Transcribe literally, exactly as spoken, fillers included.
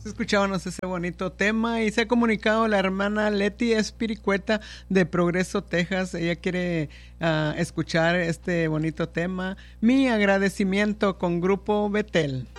Escuchábamos ese bonito tema y se ha comunicado la hermana Leti Espiricueta de Progreso, Texas. Ella quiere uh, escuchar este bonito tema. Mi agradecimiento con Grupo Betel.